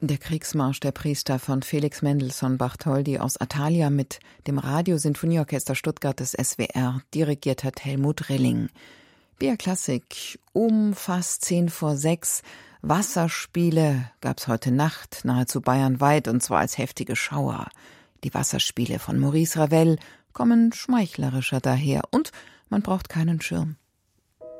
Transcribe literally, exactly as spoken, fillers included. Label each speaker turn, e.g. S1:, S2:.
S1: Der Kriegsmarsch der Priester von Felix Mendelssohn Bartholdy aus Athalia mit dem Radiosinfonieorchester Stuttgart des S W R, dirigiert hat Helmut Rilling. B R Klassik um fast zehn vor sechs. Wasserspiele gab's heute Nacht nahezu bayernweit, und zwar als heftige Schauer. Die Wasserspiele von Maurice Ravel kommen schmeichlerischer daher und man braucht keinen Schirm.